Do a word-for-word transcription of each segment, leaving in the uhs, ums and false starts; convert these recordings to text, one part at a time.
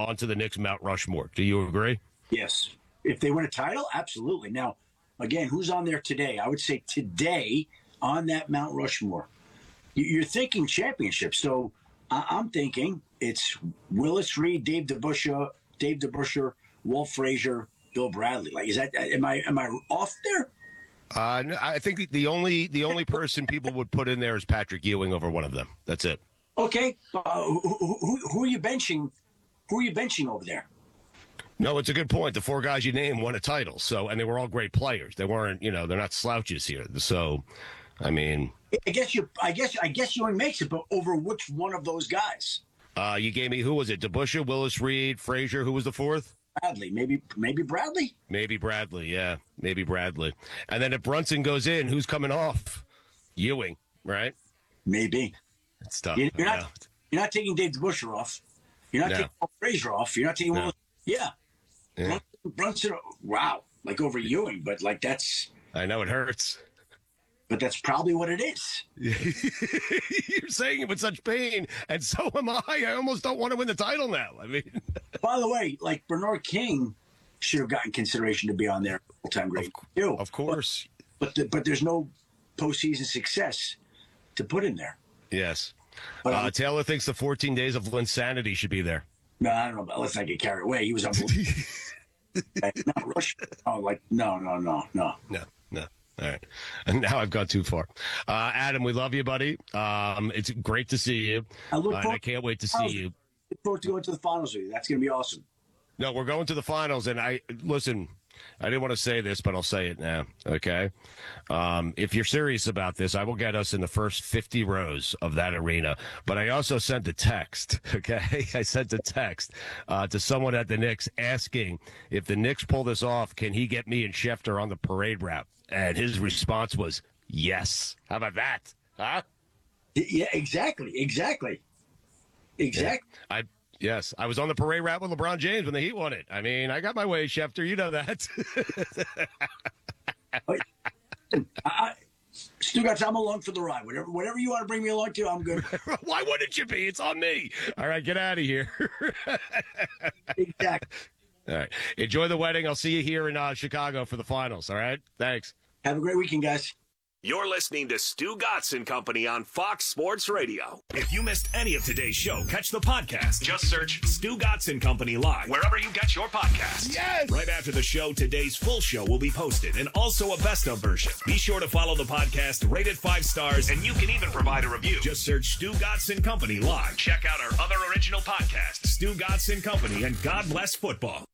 onto the Knicks Mount Rushmore. Do you agree? Yes. If they win a title, absolutely. Now, again, who's on there today? I would say today on that Mount Rushmore. You're thinking championship. So I'm thinking it's Willis Reed, Dave DeBusschere, Dave DeBusschere, Walt Frazier, Bill Bradley. Like, is that am I am I off there? Uh, no, I think the only the only person people would put in there is Patrick Ewing over one of them. That's it. Okay. Uh, who, who, who are you benching? Who are you benching over there? No, it's a good point. The four guys you named won a title, so and they were all great players. They weren't, you know, they're not slouches here. So, I mean, I guess you, I guess, I guess Ewing makes it, but over which one of those guys? Uh, you gave me who was it? DeBusschere, Willis Reed, Frazier. Who was the fourth? Bradley, maybe, maybe Bradley. Maybe Bradley, yeah, maybe Bradley. And then if Brunson goes in, who's coming off? Ewing, right? Maybe. It's tough. You're not, you're not taking Dave DeBusschere off. You're not No. taking Walt Frazier off. You're not taking No. Willis. Yeah. Yeah. Brunson, Brunson, wow, like over Ewing, but like that's. I know it hurts. But that's probably what it is. You're saying it with such pain, and so am I. I almost don't want to win the title now. I mean, by the way, like Bernard King should have gotten consideration to be on there all-time great. Of, of course, but but, the, but there's no postseason success to put in there. Yes. But Uh, Taylor thinks the fourteen days of insanity should be there. No, I don't know. But let's not get carried away. He was unbelievable. Not Rush. Oh, like no, no, no, no, no, no. All right. And now I've gone too far. Uh, Adam, we love you, buddy. Um, it's great to see you. I look uh, and I can't wait to see you. Look forward to going to the finals with you. That's going to be awesome. No, we're going to the finals, and I listen. I didn't want to say this, but I'll say it now. Okay, um, if you're serious about this, I will get us in the first fifty rows of that arena. But I also sent a text. Okay, I sent a text uh, to someone at the Knicks asking if the Knicks pull this off, can he get me and Schefter on the parade route? And his response was yes. How about that? Huh? Yeah, exactly, exactly, exactly. Yeah, I. Yes, I was on the parade route with LeBron James when the Heat won it. I mean, I got my way, Schefter. You know that. I, Stugotz, I'm along for the ride. Whatever, whatever you want to bring me along to, I'm good. Why wouldn't you be? It's on me. All right, get out of here. Exactly. All right. Enjoy the wedding. I'll see you here in uh, Chicago for the finals. All right. Thanks. Have a great weekend, guys. You're listening to Stugotz and Company on Fox Sports Radio. If you missed any of today's show, catch the podcast. Just search Stugotz and Company Live wherever you get your podcasts. Yes! Right after the show, today's full show will be posted and also a best of version. Be sure to follow the podcast, rate it five stars, and you can even provide a review. Just search Stugotz and Company Live. Check out our other original podcasts, Stugotz and Company and God Bless Football.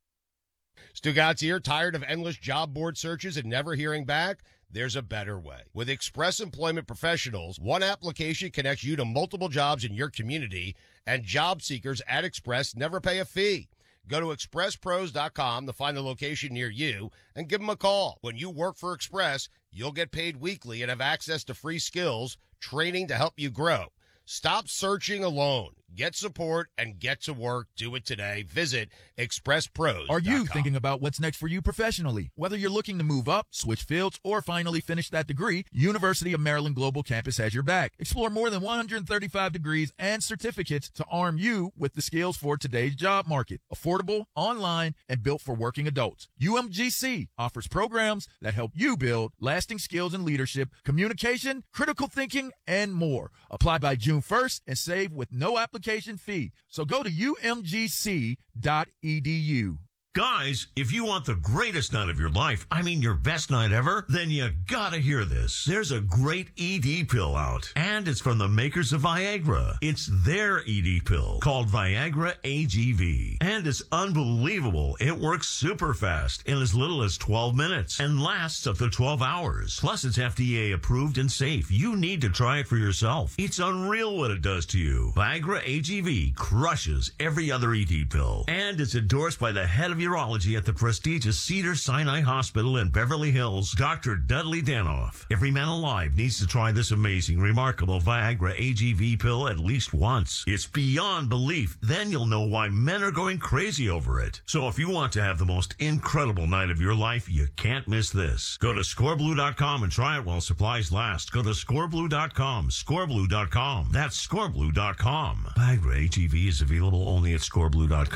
Stugotz here, tired of endless job board searches and never hearing back? There's a better way. With Express Employment Professionals, one application connects you to multiple jobs in your community, and job seekers at Express never pay a fee. Go to express pros dot com to find the location near you and give them a call. When you work for Express, you'll get paid weekly and have access to free skills, training to help you grow. Stop searching alone. Get support and get to work. Do it today. Visit express pros dot com. Are you thinking about what's next for you professionally? Whether you're looking to move up, switch fields, or finally finish that degree, University of Maryland Global Campus has your back. Explore more than one hundred thirty-five degrees and certificates to arm you with the skills for today's job market. Affordable, online, and built for working adults. U M G C offers programs that help you build lasting skills in leadership, communication, critical thinking, and more. Apply by June first and save with no application fee. So go to U M G C dot E D U. Guys, if you want the greatest night of your life, I mean your best night ever, then you gotta hear this. There's a great E D pill out, and it's from the makers of Viagra. It's their E D pill called Viagra A G V, and it's unbelievable. It works super fast in as little as twelve minutes and lasts up to twelve hours. Plus, it's F D A approved and safe. You need to try it for yourself. It's unreal what it does to you. Viagra A G V crushes every other E D pill, and it's endorsed by the head of urology at the prestigious Cedars-Sinai Hospital in Beverly Hills, Doctor Dudley Danoff. Every man alive needs to try this amazing, remarkable Viagra A G V pill at least once. It's beyond belief. Then you'll know why men are going crazy over it. So if you want to have the most incredible night of your life, you can't miss this. Go to score blue dot com and try it while supplies last. Go to score blue dot com, score blue dot com. That's score blue dot com. Viagra A G V is available only at score blue dot com by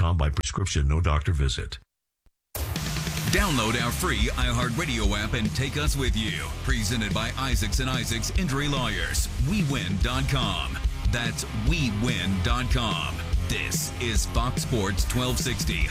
prescription, no doctor visit. Download our free iHeartRadio app and take us with you. Presented by Isaacs and Isaacs Injury Lawyers. we win dot com. That's we win dot com. This is Fox Sports twelve sixty.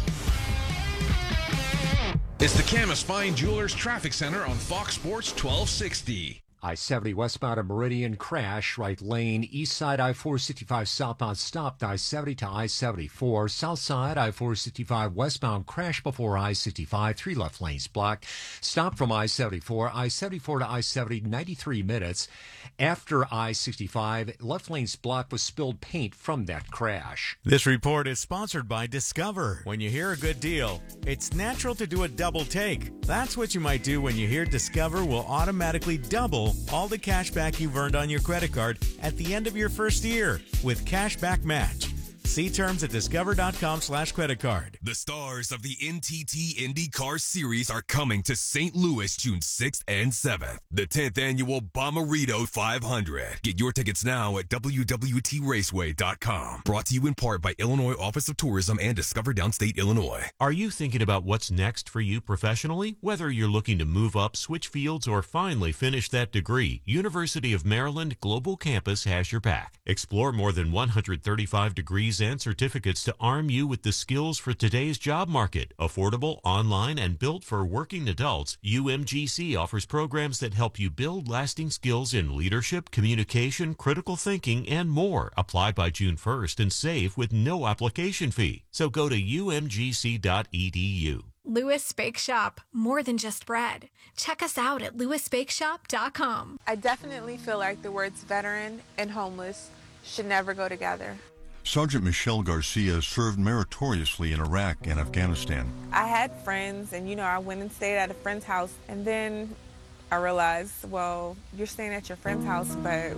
It's the Camas Fine Jewelers Traffic Center on Fox Sports twelve sixty. I seventy westbound at Meridian crash, right lane, east side I four sixty-five southbound stopped, I seventy to I seventy-four, south side I four sixty-five westbound crash before I sixty-five, three left lanes blocked, stop from I seventy-four, I seventy-four to I seventy, ninety-three minutes. After I sixty-five, left lanes blocked with spilled paint from that crash. This report is sponsored by Discover. When you hear a good deal, it's natural to do a double take. That's what you might do when you hear Discover will automatically double all the cash back you've earned on your credit card at the end of your first year with Cashback Match. See terms at discover.com slash credit card. The stars of the N T T IndyCar Series are coming to Saint Louis June sixth and seventh. The tenth annual Bommarito five hundred. Get your tickets now at W W T raceway dot com. Brought to you in part by Illinois Office of Tourism and Discover Downstate Illinois. Are you thinking about what's next for you professionally? Whether you're looking to move up, switch fields, or finally finish that degree, University of Maryland Global Campus has your back. Explore more than one hundred thirty-five degrees and certificates to arm you with the skills for today's job market. Affordable, online, and built for working adults, U M G C offers programs that help you build lasting skills in leadership, communication, critical thinking, and more. Apply by June first and save with no application fee. So go to U M G C dot E D U. Lewis Bake Shop, more than just bread. Check us out at lewis bake shop dot com. I definitely feel like the words veteran and homeless should never go together. Sergeant Michelle Garcia served meritoriously in Iraq and Afghanistan. I had friends, and, you know, I went and stayed at a friend's house, and then I realized, well, you're staying at your friend's house, but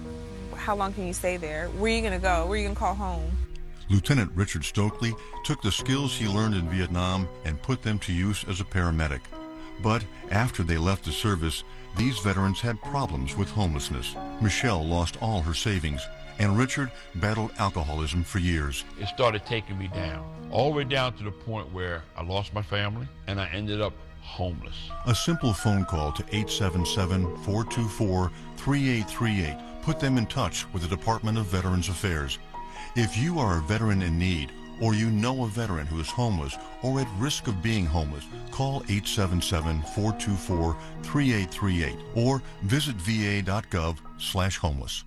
how long can you stay there? Where are you going to go? Where are you going to call home? Lieutenant Richard Stokely took the skills he learned in Vietnam and put them to use as a paramedic. But after they left the service, these veterans had problems with homelessness. Michelle lost all her savings, and Richard battled alcoholism for years. It started taking me down, all the way down to the point where I lost my family and I ended up homeless. A simple phone call to eight seven seven, four two four, three eight three eight put them in touch with the Department of Veterans Affairs. If you are a veteran in need, or you know a veteran who is homeless or at risk of being homeless, call eight seven seven, four two four, three eight three eight or visit va.gov slash homeless.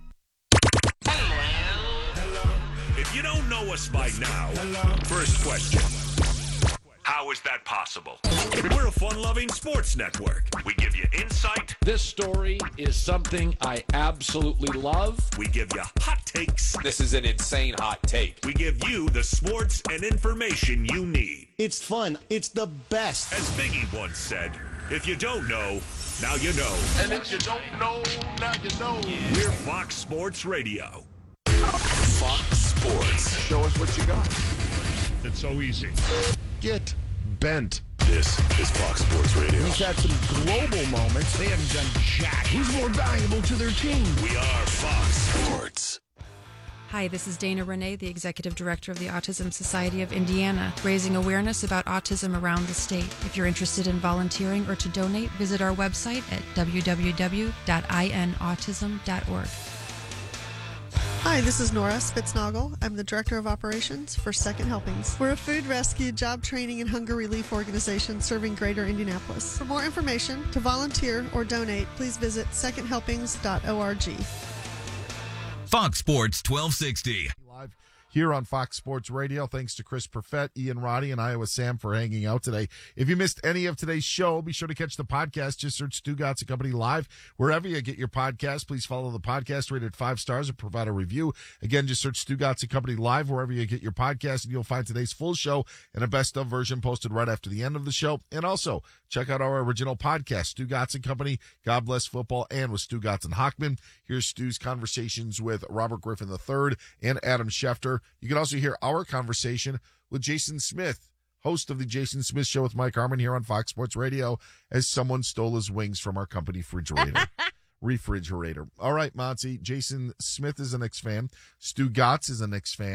If you don't know us by now, first question. How is that possible? We're a fun-loving sports network. We give you insight. This story is something I absolutely love. We give you hot takes. This is an insane hot take. We give you the sports and information you need. It's fun. It's the best. As Biggie once said, if you don't know, now you know. And if you don't know, now you know. We're Fox Sports Radio. Fox Sports. Show us what you got. It's so easy. Get bent. This is Fox Sports Radio. He's had some global moments. They haven't done jack. Who's more valuable to their team? We are Fox Sports. Hi, this is Dana Renee, the Executive Director of the Autism Society of Indiana, raising awareness about autism around the state. If you're interested in volunteering or to donate, visit our website at w w w dot i n autism dot org. Hi, this is Nora Spitznagel. I'm the Director of Operations for Second Helpings. We're a food rescue, job training, and hunger relief organization serving greater Indianapolis. For more information, to volunteer or donate, please visit second helpings dot org. Fox Sports twelve sixty. Live here on Fox Sports Radio. Thanks to Chris Perfett, Ian Roddy, and Iowa Sam for hanging out today. If you missed any of today's show, be sure to catch the podcast. Just search Stugotz and Company Live wherever you get your podcast. Please follow the podcast, rated five stars, and provide a review. Again, just search Stugotz and Company Live wherever you get your podcast, and you'll find today's full show and a best of version posted right after the end of the show. And also, check out our original podcast, Stugotz and Company, God Bless Football, and with Stugotz and Hockman. Here's Stu's conversations with Robert Griffin the third and Adam Schefter. You can also hear our conversation with Jason Smith, host of the Jason Smith Show with Mike Harmon here on Fox Sports Radio, as someone stole his wings from our company refrigerator. refrigerator. All right, Monty. Jason Smith is a Knicks fan. Stu Gotts is a Knicks fan.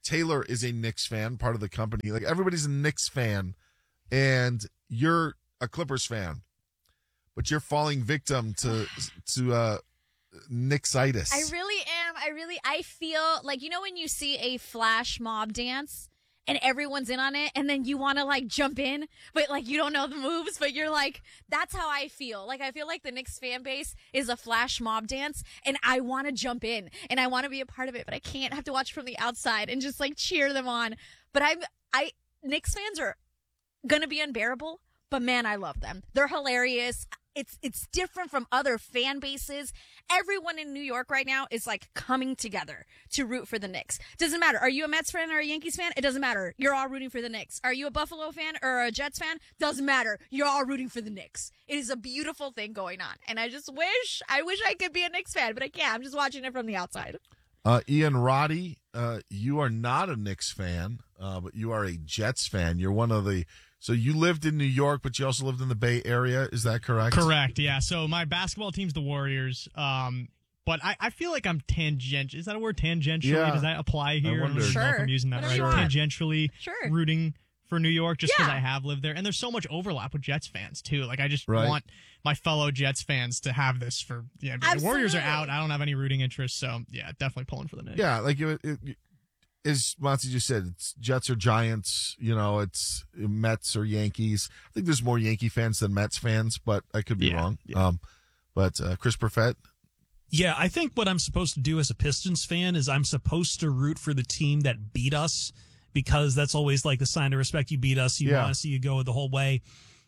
Taylor is a Knicks fan, part of the company. Like, everybody's a Knicks fan, and you're a Clippers fan, but you're falling victim to to uh, Knicksitis. I really am. I really, I feel like, you know, when you see a flash mob dance and everyone's in on it, and then you want to like jump in, but like you don't know the moves, but you're like, that's how I feel. Like, I feel like the Knicks fan base is a flash mob dance, and I want to jump in and I want to be a part of it, but I can't. I have to watch from the outside and just like cheer them on. But I'm, I, Knicks fans are gonna be unbearable, but man, I love them. They're hilarious. It's it's different from other fan bases. Everyone in New York right now is like coming together to root for the Knicks. Doesn't matter. Are you a Mets fan or a Yankees fan? It doesn't matter. You're all rooting for the Knicks. Are you a Buffalo fan or a Jets fan? Doesn't matter. You're all rooting for the Knicks. It is a beautiful thing going on. And I just wish, I wish I could be a Knicks fan, but I can't. I'm just watching it from the outside. Uh, Ian Roddy, uh, you are not a Knicks fan, uh, but you are a Jets fan. You're one of the... So you lived in New York, but you also lived in the Bay Area. Is that correct? Correct, yeah. So my basketball team's the Warriors, um, but I, I feel like I'm tangential. Is that a word, tangentially? Yeah. Does that apply here? I, I don't know sure. if I'm using that Whatever right. you want. Tangentially Sure. rooting for New York just because Yeah. I have lived there. And there's so much overlap with Jets fans, too. Like, I just Right. want my fellow Jets fans to have this for, yeah, the Warriors are Absolutely. out. I don't have any rooting interest, so, yeah, definitely pulling for the Knicks. Yeah, like it, it, as Monty just said, it's Jets or Giants, you know, it's Mets or Yankees. I think there's more Yankee fans than Mets fans, but I could be Yeah, wrong. yeah. Um, but uh, Chris Perfett, Yeah, I think what I'm supposed to do as a Pistons fan is I'm supposed to root for the team that beat us, because that's always like the sign of respect. You beat us, you Yeah. want to see you go the whole way.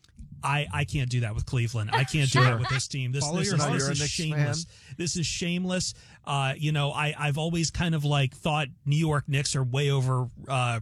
I, I can't do that with Cleveland. I can't do that with this team. This, Follow this your is, heart. this You're a is Knicks shameless. This is shameless. Uh, you know, I, I've always kind of like thought New York Knicks are way over uh,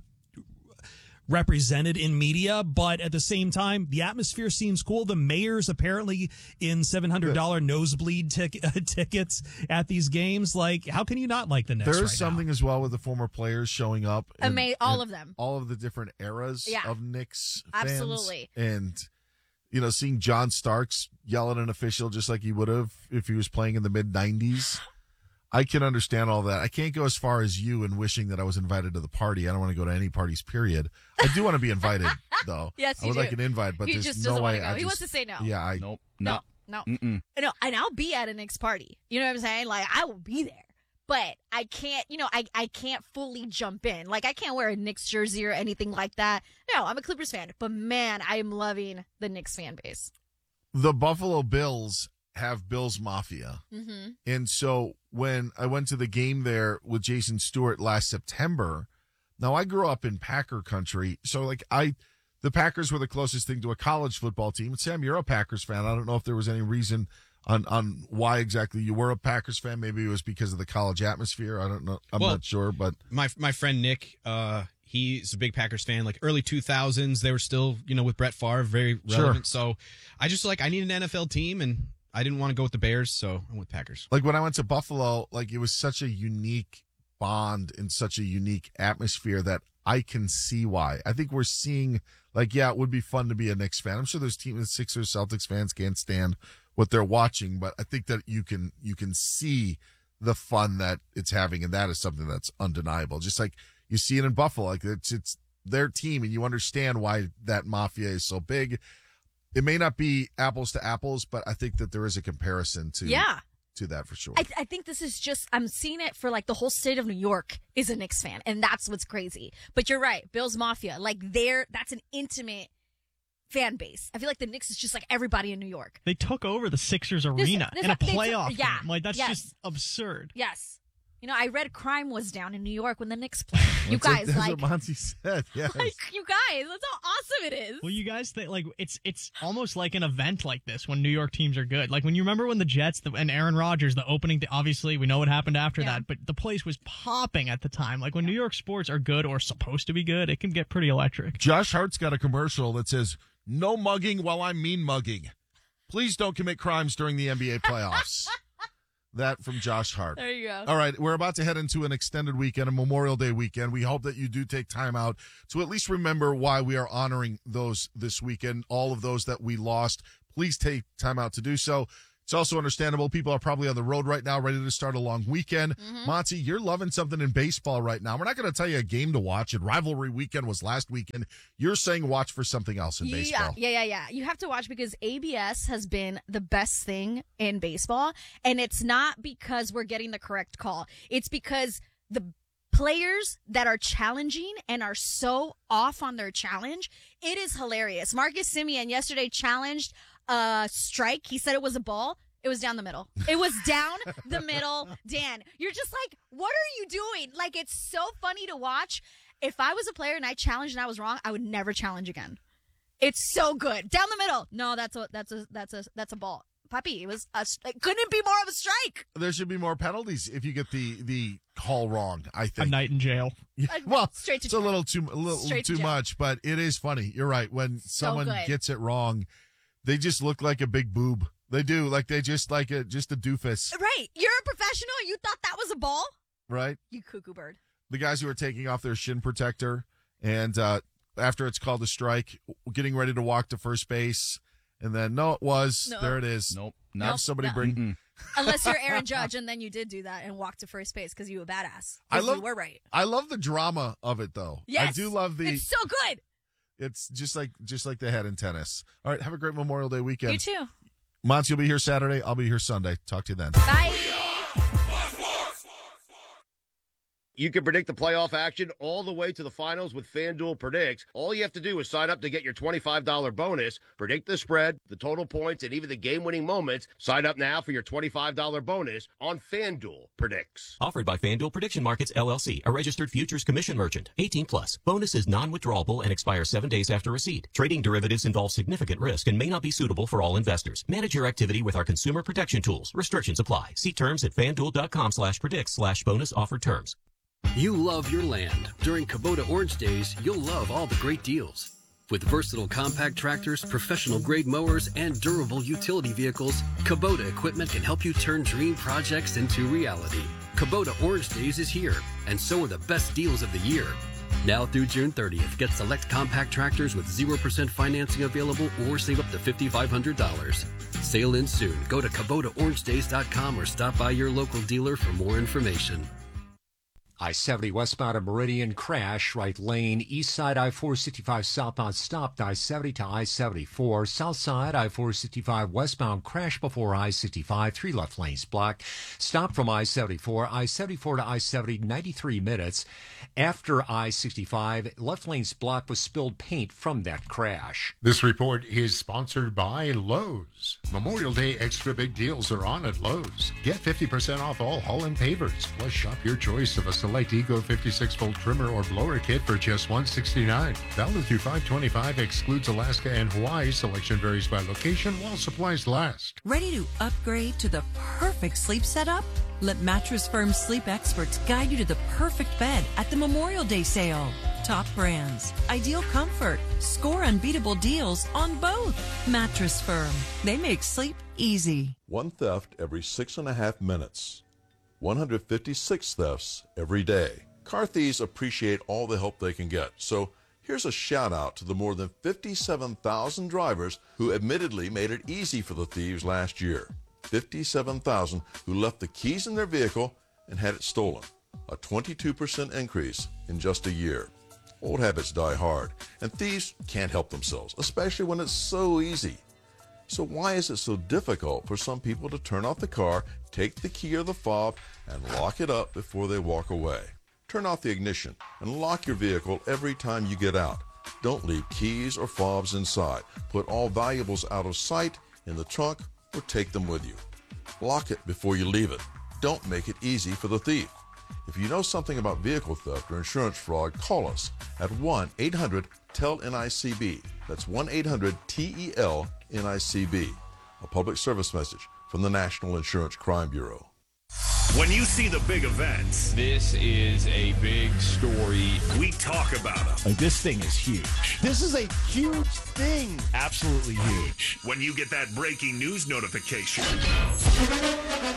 represented in media, but at the same time, the atmosphere seems cool. The mayor's apparently in seven hundred dollars nosebleed tic- tickets at these games. Like, how can you not like the Knicks there is right something as well with the former players showing up. in- Ama- all in of them. All of the different eras Yeah. of Knicks fans. Absolutely. And, you know, seeing John Starks yell at an official just like he would have if he was playing in the mid nineties. I can understand all that. I can't go as far as you in wishing that I was invited to the party. I don't want to go to any parties, period. I do want to be invited, though. Yes, I you would do. like an invite, but He there's just no doesn't way. wanna go. I He just- wants to say no. Yeah, I Nope. No, no. Mm-mm. No, and I'll be at a Knicks party. You know what I'm saying? Like, I will be there. But I can't, you know, I, I can't fully jump in. Like, I can't wear a Knicks jersey or anything like that. No, I'm a Clippers fan. But, man, I am loving the Knicks fan base. the Buffalo Bills have Bills Mafia. Mm-hmm. And so when I went to the game there with Jason Stewart last September, now I grew up in Packer country. So like I, the Packers were the closest thing to a college football team. And Sam, you're a Packers fan. I don't know if there was any reason on, on why exactly you were a Packers fan. Maybe it was because of the college atmosphere. I don't know. I'm Well, not sure, but my my friend Nick, uh, he's a big Packers fan. Like early two thousands, they were still, you know, with Brett Favre, very relevant. Sure. So I just like I need an N F L team, and I didn't want to go with the Bears, so I went Packers. like when I went to Buffalo, like it was such a unique bond and such a unique atmosphere that I can see why. I think we're seeing like, yeah, it would be fun to be a Knicks fan. I'm sure those teams, Sixers, Celtics fans can't stand what they're watching, but I think that you can, you can see the fun that it's having. And that is something that's undeniable. Just like you see it in Buffalo, like it's, it's their team and you understand why that mafia is so big. It may not be apples to apples, but I think that there is a comparison to, Yeah. to that for sure. I, th- I think this is just, I'm seeing it for like the whole state of New York is a Knicks fan. And that's what's crazy. But you're right. Bills Mafia, like they're, that's an intimate fan base. I feel like the Knicks is just like everybody in New York. They took over the Sixers This- arena this- in a they took- playoff yeah, game. Like, that's yes. just absurd. Yes. You know, I read crime was down in New York when the Knicks played. You That's what- guys, that's like, what Monty said. Yes. like, you guys, that's how awesome it is. Well, you guys think like it's it's almost like an event like this when New York teams are good. Like when you remember when the Jets the, and Aaron Rodgers, the opening, obviously we know what happened after Yeah. that, but the place was popping at the time. Like when New York sports are good or supposed to be good, it can get pretty electric. Josh Hart's got a commercial that says, "No mugging while I'm mean mugging. Please don't commit crimes during the N B A playoffs." That from Josh Hart. There you go. All right, we're about to head into an extended weekend, a Memorial Day weekend. We hope that you do take time out to at least remember why we are honoring those this weekend, all of those that we lost. Please take time out to do so. It's also understandable. People are probably on the road right now, ready to start a long weekend. Mm-hmm. Monty, you're loving something in baseball right now. We're not going to tell you a game to watch, and rivalry weekend was last weekend. You're saying watch for something else in baseball. Yeah, yeah, yeah, yeah. You have to watch because A B S has been the best thing in baseball, and it's not because we're getting the correct call. It's because the players that are challenging and are so off on their challenge, it is hilarious. Marcus Semien yesterday challenged a strike. He said it was a ball. It was down the middle. It was down the middle. Dan, you're just like, what are you doing? Like, it's so funny to watch. If I was a player and I challenged and I was wrong, I would never challenge again. It's so good. Down the middle. No, that's a that's a that's a that's a ball. Puppy, it was a, it couldn't be more of a strike. There should be more penalties if you get the the call wrong, I think. A night in jail. Yeah, well, straight to it's a little too a little Straight to too jail. much, but it is funny. You're right. When So someone good. gets it wrong, they just look like a big boob. They do. Like they just like a just a doofus, Right. You're a professional. You thought that was a ball? right? You cuckoo bird. The guys who are taking off their shin protector and uh, after it's called a strike, getting ready to walk to first base, and then no, it was No. there. It is. Nope. Have Nope. somebody No. bring. Unless you're Aaron Judge, and then you did do that and walked to first base because you were a badass. I 'Cause love. you were right. I love the drama of it, though. Yes. I do love the. It's so good. It's just like just like they had in tennis. All right, have a great Memorial Day weekend. You too. Monty will be here Saturday. I'll be here Sunday. Talk to you then. Bye. You can predict the playoff action all the way to the finals with FanDuel Predicts. All you have to do is sign up to get your twenty-five dollars bonus, predict the spread, the total points, and even the game-winning moments. Sign up now for your twenty-five dollars bonus on FanDuel Predicts. Offered by FanDuel Prediction Markets, L L C, a registered futures commission merchant. eighteen plus. Bonus is non-withdrawable and expires seven days after receipt. Trading derivatives involves significant risk and may not be suitable for all investors. Manage your activity with our consumer protection tools. Restrictions apply. See terms at fanduel.com slash predicts slash bonus offer terms. You love your land. During Kubota Orange Days, you'll love all the great deals. With versatile compact tractors, professional-grade mowers, and durable utility vehicles, Kubota equipment can help you turn dream projects into reality. Kubota Orange Days is here, and so are the best deals of the year. Now through June thirtieth, get select compact tractors with zero percent financing available or save up to five thousand five hundred dollars. Sale ends soon. Go to Kubota Orange Days dot com or stop by your local dealer for more information. I seventy westbound at Meridian crash, right lane, east side I four sixty-five southbound stopped, I seventy to I seventy-four, south side I four sixty-five westbound crash before I sixty-five, three left lanes blocked, stop from I seventy-four, I seventy-four to I seventy, ninety-three minutes. After I sixty-five, left lanes blocked with spilled paint from that crash. This report is sponsored by Lowe's. Memorial Day extra big deals are on at Lowe's. Get fifty percent off all Holland pavers, plus shop your choice of a select Ego fifty-six volt trimmer or blower kit for just one hundred sixty-nine dollars. Valid through five twenty-five, excludes Alaska and Hawaii. Selection varies by location while supplies last. Ready to upgrade to the perfect sleep setup? Let Mattress Firm's sleep experts guide you to the perfect bed at the Memorial Day sale. Top brands, ideal comfort, score unbeatable deals on both. Mattress Firm, they make sleep easy. One theft every six and a half minutes. one hundred fifty-six thefts every day. Car thieves appreciate all the help they can get. So here's a shout out to the more than fifty-seven thousand drivers who admittedly made it easy for the thieves last year. fifty-seven thousand who left the keys in their vehicle and had it stolen. A twenty-two percent increase in just a year. Old habits die hard, and thieves can't help themselves, especially when it's so easy. So why is it so difficult for some people to turn off the car, take the key or the fob, and lock it up before they walk away? Turn off the ignition and lock your vehicle every time you get out. Don't leave keys or fobs inside. Put all valuables out of sight, in the trunk, or take them with you. Lock it before you leave it. Don't make it easy for the thief. If you know something about vehicle theft or insurance fraud, call us at one eight hundred T E L N I C B. That's one eight hundred T E L N I C B. A public service message from the National Insurance Crime Bureau. When you see the big events, This is a big story. we talk about them. Like, this thing is huge. This is a huge thing. Absolutely huge. When you get that breaking news notification.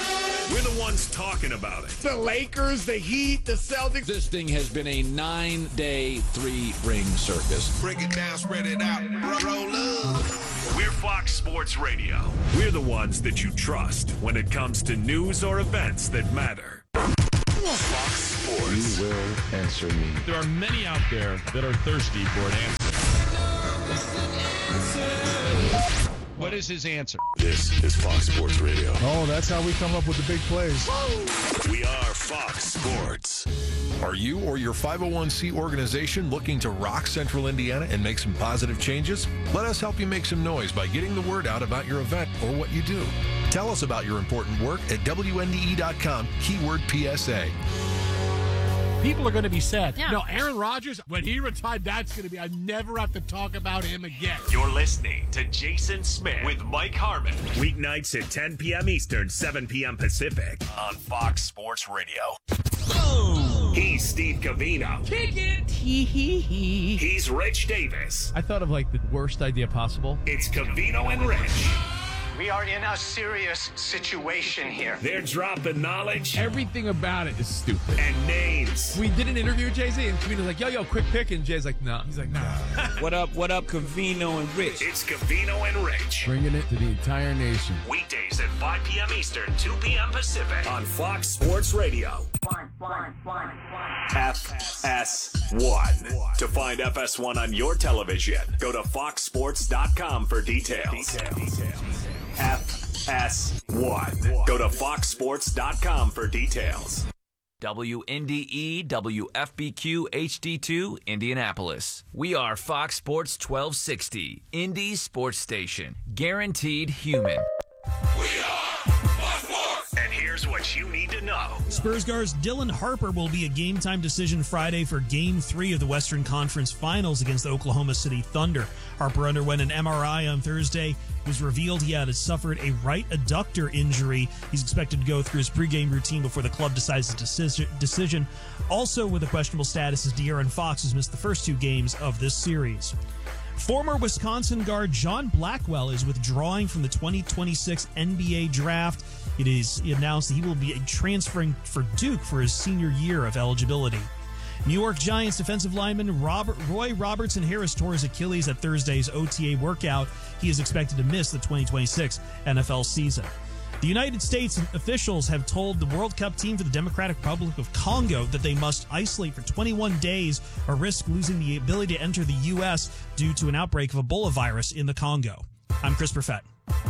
We're the ones talking about it. The Lakers, the Heat, the Celtics. This thing has been a nine-day, three-ring circus. Break it down, spread it out, roll up. We're Fox Sports Radio. We're the ones that you trust when it comes to news or events that matter. Fox Sports. You will answer me. There are many out there that are thirsty for an answer. What is his answer? This is Fox Sports Radio. Oh, that's how we come up with the big plays. We are Fox Sports. Are you or your five oh one c organization looking to rock Central Indiana and make some positive changes? Let us help you make some noise by getting the word out about your event or what you do. Tell us about your important work at W N D E dot com, keyword P S A. People are going to be sad. Yeah. No, Aaron Rodgers, when he retired, that's going to be, I never have to talk about him again. You're listening to Jason Smith with Mike Harmon. Weeknights at ten p.m. Eastern, seven p.m. Pacific on Fox Sports Radio. Boom! He's Steve Covino. Kick it. Hee hee hee. He's Rich Davis. I thought of like the worst idea possible. It's Covino and Rich. We are in a serious situation here. They're dropping knowledge. Everything about it is stupid. And names. We did an interview with Jay-Z, and Covino's like, yo, yo, quick pick. And Jay's like, nah. He's like, nah. What up, what up, Covino and Rich? It's Covino and Rich. Bringing it to the entire nation. Weekdays at five p.m. Eastern, two p.m. Pacific on Fox Sports Radio. F S one. To find F S one on your television, go to fox sports dot com for details. F S one. Go to fox sports dot com for details. W N D E W F B Q H D two, Indianapolis. We are Fox Sports twelve sixty, Indy Sports Station. Guaranteed human. We are Fox Sports. And here's what you need to know. Spurs guards Dylan Harper will be a game-time decision Friday for Game three of the Western Conference Finals against the Oklahoma City Thunder. Harper underwent an M R I on Thursday. It was revealed he had suffered a right adductor injury. He's expected to go through his pregame routine before the club decides the decision. Also with a questionable status is De'Aaron Fox, who's missed the first two games of this series. Former Wisconsin guard John Blackwell is withdrawing from the twenty twenty-six N B A draft. It is announced that he will be transferring for Duke for his senior year of eligibility. New York Giants defensive lineman Robert, Roy Robertson Harris tore his Achilles at Thursday's O T A workout. He is expected to miss the twenty twenty-six N F L season. The United States officials have told the World Cup team for the Democratic Republic of Congo that they must isolate for twenty-one days or risk losing the ability to enter the U S due to an outbreak of Ebola virus in the Congo. I'm Chris Perfett.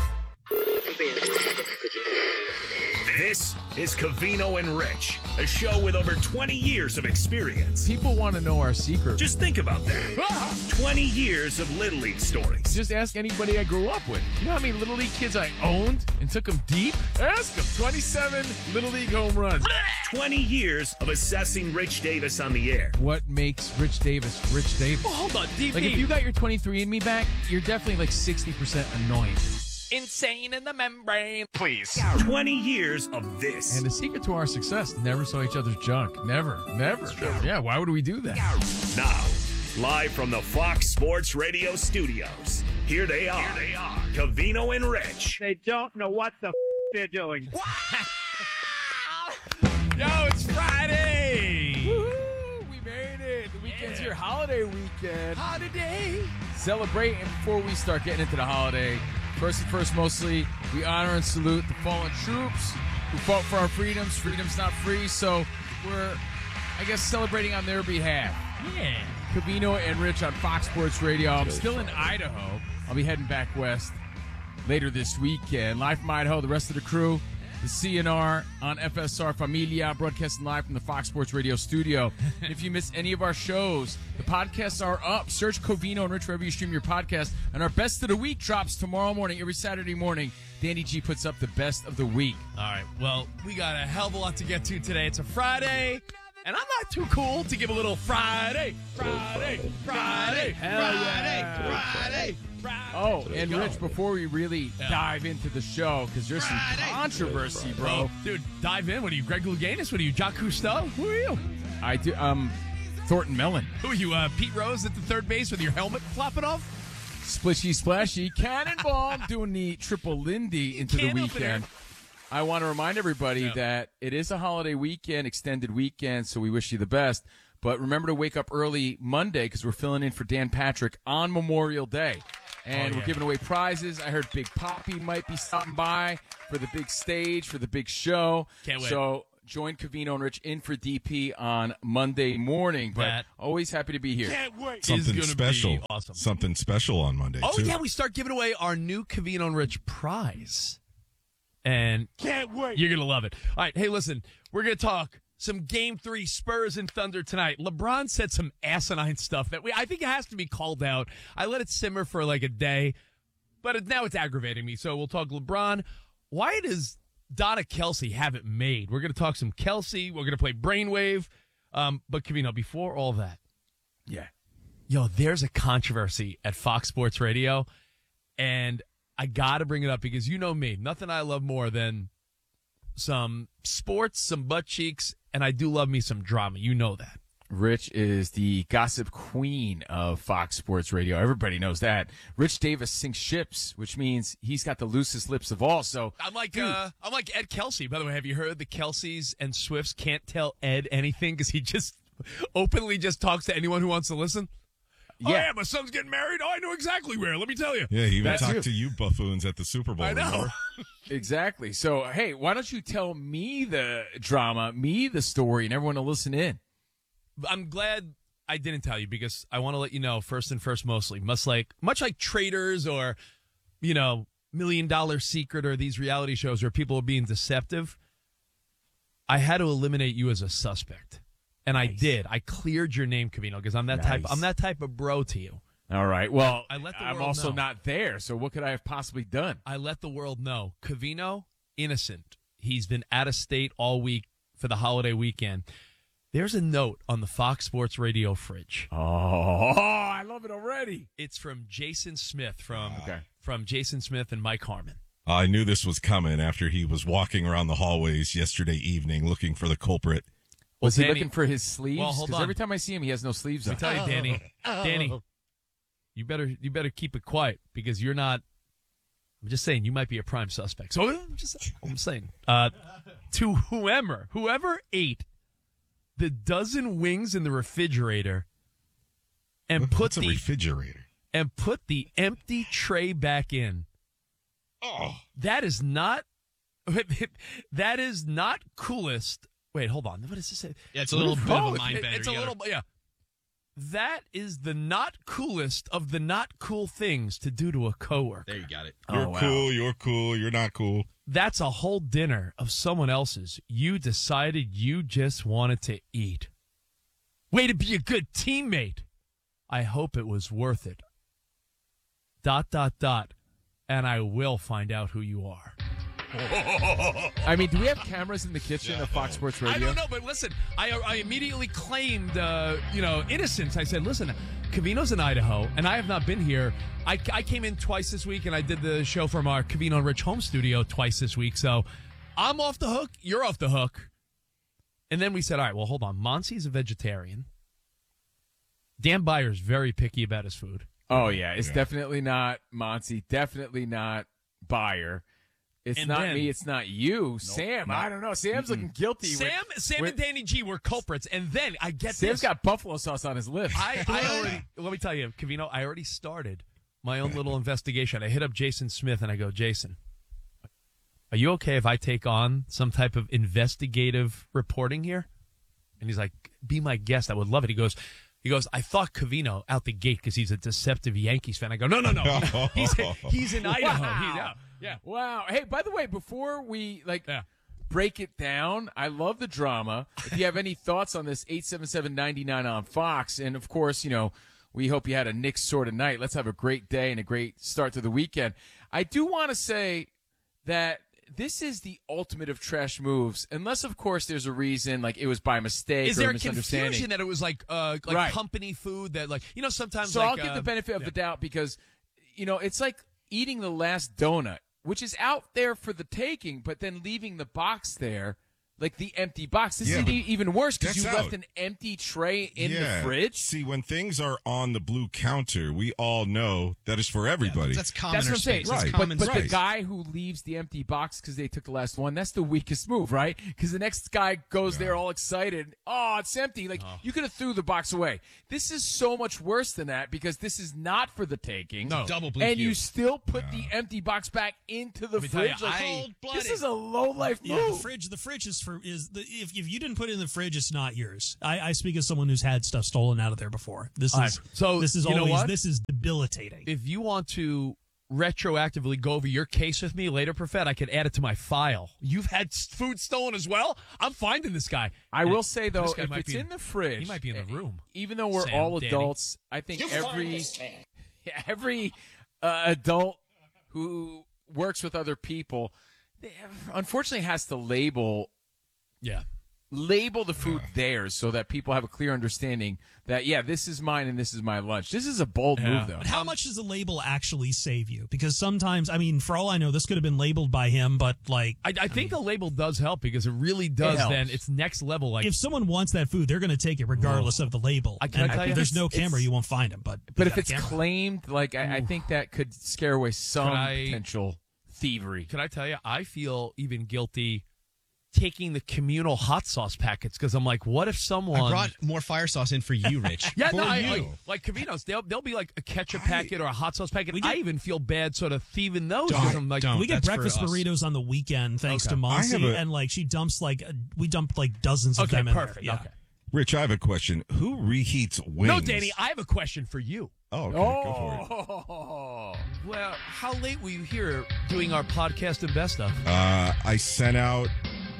This is Covino and Rich, a show with over twenty years of experience. People want to know our secret. Just think about that. twenty years of Little League stories. Just ask anybody I grew up with. You know how many Little League kids I owned and took them deep? Ask them. twenty-seven Little League home runs. twenty years of assessing Rich Davis on the air. What makes Rich Davis Rich Davis? Oh, hold on, deep, Like, deep. if you got your twenty-three and me back, you're definitely like sixty percent annoying. Insane in the membrane. Please. twenty years of this. And the secret to our success, never saw each other's junk. Never. Never. Yeah, why would we do that? Now, live from the Fox Sports Radio studios, here they are. Here they are. Covino and Rich. They don't know what the f- they're doing. Yo, it's Friday! Woo-hoo, we made it. The weekend's here. Holiday weekend. Holiday. Celebrate, and before we start getting into the holiday, first and first, mostly, we honor and salute the fallen troops who fought for our freedoms. Freedom's not free, so we're, I guess, celebrating on their behalf. Yeah. Covino and Rich on Fox Sports Radio. I'm still in Idaho. I'll be heading back west later this weekend. Live from Idaho, the rest of the crew, the C N R on F S R Familia, broadcasting live from the Fox Sports Radio studio. And if you miss any of our shows, the podcasts are up. Search Covino and Rich wherever you stream your podcast. And our Best of the Week drops tomorrow morning. Every Saturday morning, Danny G puts up the Best of the Week. All right, well, we got a hell of a lot to get to today. It's a Friday, and I'm not too cool to give a little Friday, Friday, Friday, Hell Friday, yeah. Friday, Friday. Oh, and Rich, before we really Yeah. dive into the show, because there's some controversy, bro. Oh, dude, dive in. What are you, Greg Louganis? What are you, Jacques Cousteau? Who are you? I do, um, Thornton Mellon. Who are you, uh, Pete Rose at the third base with your helmet flopping off? Splishy splashy cannonball. I'm doing the triple Lindy into the Cannon weekend. I want to remind everybody Yeah. that it is a holiday weekend, extended weekend, so we wish you the best. But remember to wake up early Monday because we're filling in for Dan Patrick on Memorial Day. And Oh, we're yeah. giving away prizes. I heard Big Poppy might be stopping by for the big stage, for the big show. Can't wait. So join Covino and Rich in for D P on Monday morning. But That- always happy to be here. Can't wait. Something Is gonna special. Be awesome. Something special on Monday, Oh, too. yeah, we start giving away our new Covino and Rich prize. And can't wait. You're going to love it. All right, hey, listen, we're going to talk some Game three Spurs and Thunder tonight. LeBron said some asinine stuff that we I think it has to be called out. I let it simmer for like a day, but it, now it's aggravating me. So we'll talk LeBron. Why does Donna Kelsey have it made? We're going to talk some Kelsey. We're going to play Brainwave. Um, but, Covino, before all that, Yeah. yo, there's a controversy at Fox Sports Radio, and I got to bring it up because you know me. Nothing I love more than some sports, some butt cheeks, and I do love me some drama. You know that. Rich is the gossip queen of Fox Sports Radio. Everybody knows that. Rich Davis sinks ships, which means he's got the loosest lips of all. So I'm like uh, I'm like Ed Kelsey. By the way, have you heard the Kelseys and Swifts can't tell Ed anything because he just openly just talks to anyone who wants to listen? Oh, Yeah. yeah, my son's getting married. Oh, I know exactly where. Let me tell you. Yeah, he even That's talked you. to you buffoons at the Super Bowl. I know. remember? Exactly. So, hey, why don't you tell me the drama, me the story, and everyone will listen in? I'm glad I didn't tell you because I want to let you know first and first mostly, much like much like Traders or, you know, Million Dollar Secret or these reality shows where people are being deceptive, I had to eliminate you as a suspect. And I did. I cleared your name, Covino, because I'm that type Nice. I'm that type of bro to you. All right. Well, I let the I'm world also know. not there, so what could I have possibly done? I let the world know. Covino, innocent. He's been out of state all week for the holiday weekend. There's a note on the Fox Sports Radio fridge. Oh, I love it already. It's from Jason Smith from Okay. from Jason Smith and Mike Harmon. I knew this was coming after he was walking around the hallways yesterday evening looking for the culprit. Was he Danny- looking for his sleeves? Well, hold 'Cause on. every time I see him, he has no sleeves Let on. me tell you, Danny. Danny, you better you better keep it quiet because you're not. I'm just saying you might be a prime suspect. So I'm just I'm saying uh, to whoever whoever ate the dozen wings in the refrigerator and put What's a the refrigerator? and put the empty tray back in. Oh, That is not. That is not coolest. Wait, hold on. What does this say? Yeah, it's a little bit of a Oh, mind it- bender. It's a You little, gotta- yeah. That is the not coolest of the not cool things to do to a coworker. There you got it. you're Oh, wow. cool. You're cool. You're not cool. That's a whole dinner of someone else's. You decided you just wanted to eat. Way to be a good teammate. I hope it was worth it. Dot, dot, dot. And I will find out who you are. I mean, do we have cameras in the kitchen of Fox Sports Radio? I don't know, but listen, I, I immediately claimed, uh, you know, innocence. I said, listen, Covino's in Idaho, and I have not been here. I, I came in twice this week, and I did the show from our Covino and Rich home studio twice this week. So I'm off the hook. You're off the hook. And then we said, all right, well, hold on. Monsi's a vegetarian. Dan Byer's very picky about his food. Oh, yeah. It's Yeah. definitely not Monty. Definitely not Bayer. It's And not then- me. It's not you. Sam, I don't know. Sam's looking guilty. Sam, with- Sam with- and Danny G were culprits. And then I get Sam's this. got buffalo sauce on his lips. I, I already, let me tell you, Covino, I already started my own little investigation. I hit up Jason Smith and I go, Jason, are you okay if I take on some type of investigative reporting here? And he's like, be my guest. I would love it. He goes, he goes, I thought Covino out the gate because he's a deceptive Yankees fan. I go, no, no, no. he's, he's in Idaho. Wow. He's out. Yeah. Wow. Hey, by the way, before we like break it down, I love the drama. If you have any thoughts on this, eight seven seven, nine nine on Fox. And of course, you know, we hope you had a Knicks sort of night. Let's have a great day and a great start to the weekend. I do want to say that this is the ultimate of trash moves, unless of course there's a reason, like it was by mistake Is or there a a misunderstanding. confusion that it was like uh, like Right. company food that like you know sometimes So like, I'll give uh, the benefit of yeah. the doubt because, you know, it's like eating the last donut, which is out there for the taking, but then leaving the box there like the empty box. This Yeah. is e- even worse because you That's left out. an empty tray in Yeah. the fridge. See, when things are on the blue counter, we all know that is for everybody. That's what I'm saying. Right. But, but the Right. guy who leaves the empty box because they took the last one, that's the weakest move, right? Because the next guy goes there all excited. Oh, it's empty. Like, you could have threw the box away. This is so much worse than that because this is not for the taking. No. Double bleep And you you. still put the empty box back into the me tell you, fridge. Like, I- this is a low life move. Yeah, the fridge. The fridge is for is the if if you didn't put it in the fridge, it's not yours. I, I speak as someone who's had stuff stolen out of there before. This All is right. So, this is you know always what? this is debilitating. If you want to retroactively go over your case with me later, Profet, I could add it to my file. You've had s- food stolen as well? I'm finding this guy. I will say, though, This guy if might it's be in the fridge, he might be in the room. even though we're Sam, all Danny. adults, I think You every find this man. every uh, adult who works with other people, they have- unfortunately, has to label yeah label the food theirs so that people have a clear understanding that yeah, this is mine and this is my lunch. This is a bold move, though. But how much does the label actually save you? Because sometimes, I mean, for all I know, this could have been labeled by him, but like, I, I think the label does help because it really does. helps. Then it's next level. Like if someone wants that food, they're going to take it regardless of the label. I can And tell you- if there's no It's- camera, it's- you won't find him. But But you if got a it's camera. claimed, like I, I think that could scare away some Could I- potential thievery. Can I tell you? I feel even guilty taking the communal hot sauce packets because I'm like, what if someone I brought more fire sauce in for you, Rich. Yeah, for no, I, you. like, like Caminos, they'll they'll be like a ketchup packet or a hot sauce packet. I even feel bad sort of thieving those. Don't, 'cause I'm like, we get breakfast burritos on the weekend thanks Okay. to I have Monsi, a- and like she dumps like uh, we dumped like dozens of Okay, them in perfect. there. Yeah. Okay. Rich, I have a question. Who reheats wings? No, Danny, I have a question for you. Oh, okay, go for it. Oh, well, how late were you here doing our podcast and best of? Uh, I sent out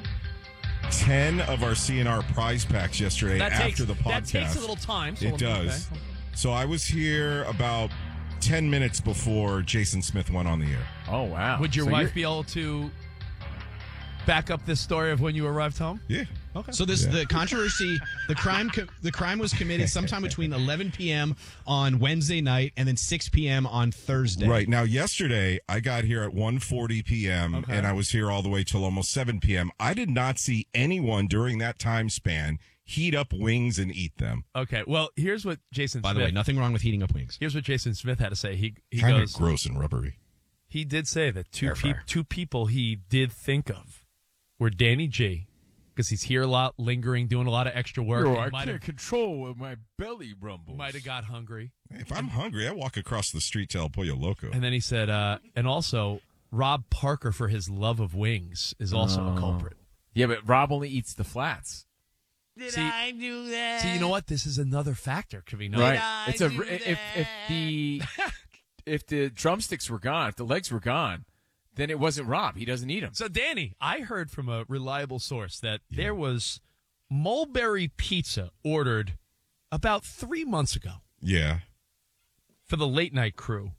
ten of our C N R prize packs yesterday That after takes- the podcast. that takes a little time, so it let me- does. okay. So I was here about ten minutes before Jason Smith went on the air. Oh, wow. Would your So wife you're- be able to back up this story of when you arrived home? Yeah. Okay. So this Yeah. the controversy, the crime, co- the crime was committed sometime between eleven p.m. on Wednesday night and then six p.m. on Thursday. Right. Now, yesterday, I got here at one forty p.m., Okay. and I was here all the way till almost seven p.m. I did not see anyone during that time span heat up wings and eat them. Okay. Well, here's what Jason By Smith. the way, nothing wrong with heating up wings. Here's what Jason Smith had to say. He he Kind goes of gross and rubbery. He did say that two Air peop fryer. two people he did think of were Danny G, because he's here a lot, lingering, doing a lot of extra work. Yo, He I might can't have control when my belly rumbles. might have got hungry. If I'm hungry, I walk across the street to El Pollo Loco. And then he said, uh, and also Rob Parker, for his love of wings, is also Oh. a culprit. Yeah, but Rob only eats the flats. Did I do that? See, you know what? This is another factor, Kavino. Right. It's a if if the if the drumsticks were gone, if the legs were gone, then it wasn't Rob. He doesn't eat them. So, Danny, I heard from a reliable source that there was Mulberry Pizza ordered about three months ago Yeah. for the late night crew.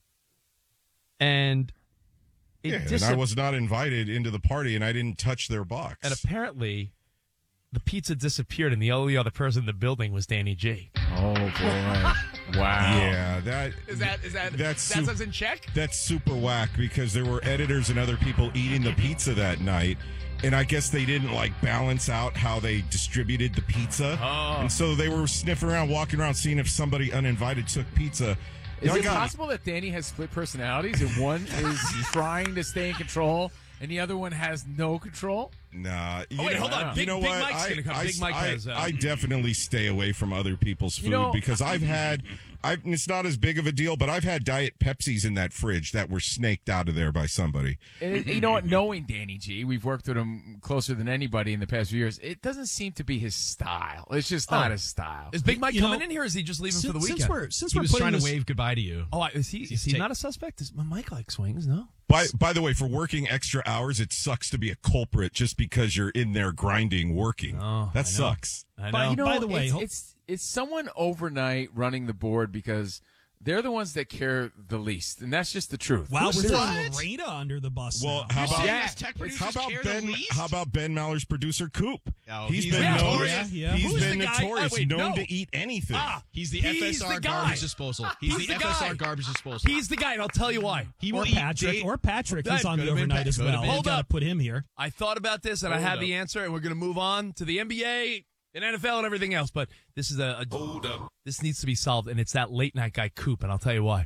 And it Yeah, and dis- I was not invited into the party, and I didn't touch their box. and apparently the pizza disappeared, and the only other person in the building was Danny G. Oh, boy. Wow. Yeah, that Is that is that that's that's sup- us in check? That's super whack because there were editors and other people eating the pizza that night. And I guess they didn't like balance out how they distributed the pizza. Oh. And so they were sniffing around, walking around, seeing if somebody uninvited took pizza. Is You know, I it got- possible that Danny has split personalities and one is trying to stay in control and the other one has no control? Nah. Oh, wait, know- hold on. You Big- know Big what? Mike's I, gonna come. I, Big Mike I, has, uh, I definitely stay away from other people's food You know- because I've had, I've, it's not as big of a deal, but I've had Diet Pepsis in that fridge that were snaked out of there by somebody. And it- you know what? Knowing Danny G, we've worked with him closer than anybody in the past few years. It doesn't seem to be his style. It's just not Oh. his style. Is Big Mike You coming know, in here, or is he just leaving since, for the weekend? Since we're since He we're was putting trying this, to wave goodbye to you. Oh, is he is he take- not a suspect? Is Mike likes wings? No. By by the way, for working extra hours, it sucks to be a culprit just because you're in there grinding, working. Oh, that I know. sucks. I know. By- You know, by the way, it's, ho- it's it's someone overnight running the board because they're the ones that care the least, and that's just the truth. Wow, we're Seriously. throwing Lorena under the bus. Well, now. how about, Yeah. Tech how producers about care Ben? the least? How about Ben Maller's producer Coop? Oh, he's he's been the- known. yeah, yeah. He's Who's been the guy? notorious, Oh, wait, known no. to eat anything. Ah, He's the He's F S R the guy. garbage disposal. He's, He's the, the F S R guy. garbage disposal. He's the guy, and I'll tell you why. He or will eat Patrick, date- or Patrick, who's That on the could've been overnight Pat- as could've well. been. You Hold got to up. put him here. I thought about this, and I Hold have up. the answer, and we're going to move on to the N B A and N F L and everything else. But this is a, a hold up. This needs to be solved, and it's that late night guy Coop, and I'll tell you why.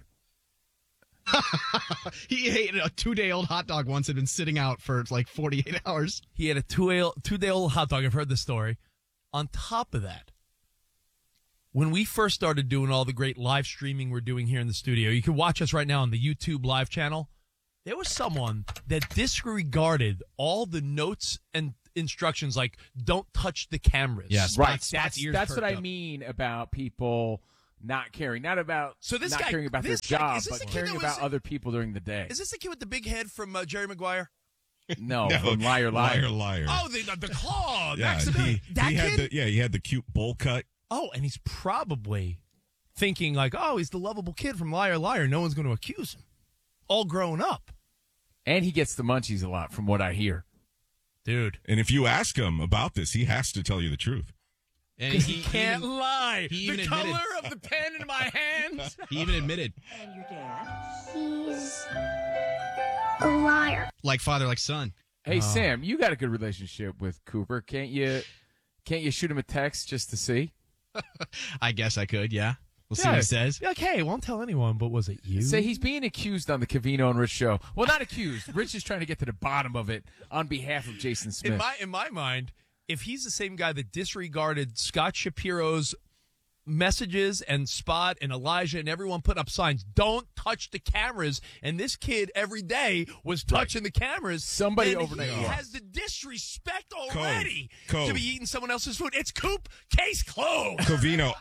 He ate a two-day-old hot dog once and been sitting out for like forty-eight hours. He had a two two day old hot dog. I've heard this story. On top of that, when we first started doing all the great live streaming we're doing here in the studio, you can watch us right now on the YouTube live channel. There was someone that disregarded all the notes and instructions, like don't touch the cameras. Yes, Right. Spots- That's Spots' ears that's what perked I up. mean about people not caring, not about So this not guy- caring about their this guy- job, is this but the kid caring that was- about other people during the day. Is this the kid with the big head from uh, Jerry Maguire? No, No, from Liar Liar. liar, liar. Oh, the the, the claw. yeah, accident. he, that he kid. had the yeah he had the cute bowl cut. Oh, and he's probably thinking like, oh, he's the lovable kid from Liar Liar. No one's going to accuse him. All grown up. And he gets the munchies a lot, from what I hear. Dude. And if you ask him about this, he has to tell you the truth. And He, he, can't even, lie. he The even color admitted- of the pen in my hand. he even admitted, And your dad? He's a liar. like father, like son. Hey Oh. Sam, you got a good relationship with Cooper. Can't you? Can't you shoot him a text just to see? I guess I could, yeah. We'll see Yeah. what he says. Be like, hey, won't tell anyone, but was it you? Say he's being accused on the Covino and Rich show. Well, not accused. Rich is trying to get to the bottom of it on behalf of Jason Smith. in my in my mind, if he's the same guy that disregarded Scott Shapiro's messages and Spot and Elijah and everyone put up signs, don't touch the cameras, and this kid every day was touching the cameras. Somebody and overnight he was. has the disrespect already Cove. to be eating someone else's food. It's Coop. Case closed. Covino.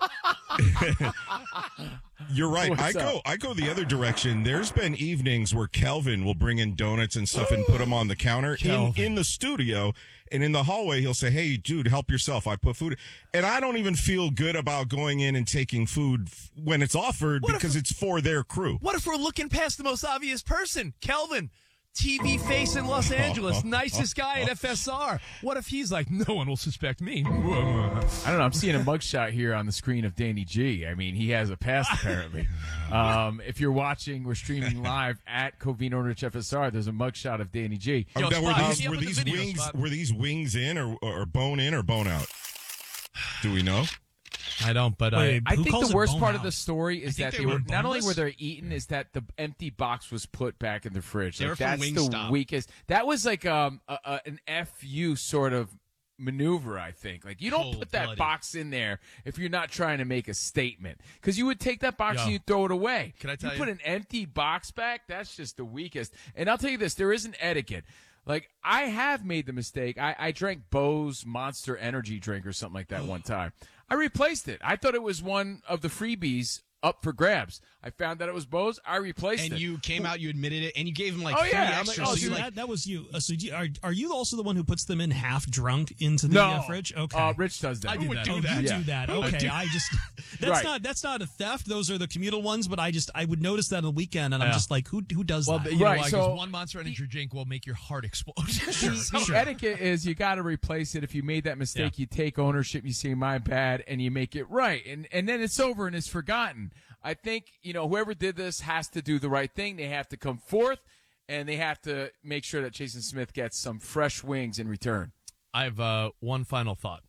You're right. What's I up? go I go the other direction. There's been evenings where Kelvin will bring in donuts and stuff and put them on the counter in, Kelvin. in the studio, and in the hallway he'll say, "Hey, dude, help yourself. I put food." And I don't even feel good about going in and taking food f- when it's offered What if- because it's for their crew. What if we're looking past the most obvious person? Kelvin, T V face in Los Angeles, nicest guy at F S R. What if he's like, no one will suspect me? I don't know. I'm seeing a mugshot here on the screen of Danny G. I mean, he has a past apparently. Um, if you're watching, we're streaming live at Covino and Rich F S R. There's a mugshot of Danny G. Oh, Yo, now, were Spot, these, hit me up were with the these video, wings Spot. were these wings in or, or bone in or bone out? Do we know? I don't, but Wait, I who think calls the it worst bone part out? of the story is think that they they were were not only boneless. were they eaten, is that the empty box was put back in the fridge. They Like, were from that's the Wingstop. weakest. That was like um a, a, an F U sort of maneuver. I think like you don't put that Cold-blooded. box in there if you're not trying to make a statement, because you would take that box Yo. and you throw it away. Can I tell you you? put an empty box back? That's just the weakest. And I'll tell you this: there is an etiquette. Like, I have made the mistake. I, I drank Bo's Monster Energy drink or something like that one time. I replaced it. I thought it was one of the freebies up for grabs. I found that it was Bo's. I replaced And it. you came out, you admitted it, and you gave him like Oh, three yeah, I'm like, extras. oh, so so you dude, like, that, that was you. Uh, so do you- are, are you also the one who puts them in half drunk into the no, uh, fridge? Okay. Uh, Rich does that. I do Who would that. do Oh, that? You yeah. do that. Who would Okay, do- I just that's Right. not that's not a theft. Those are the communal ones. But I just I would notice that on the weekend, and I'm Yeah. just like, who who does Well, that? you know Right, why? 'Cause so- one Monster Energy drink will make your heart explode. The etiquette is you got to replace it. If you made that mistake, you take ownership. You say my bad, and you make it right, and and then it's over and it's forgotten. I think you know whoever did this has to do the right thing. They have to come forth, and they have to make sure that Jason Smith gets some fresh wings in return. I have uh, one final thought.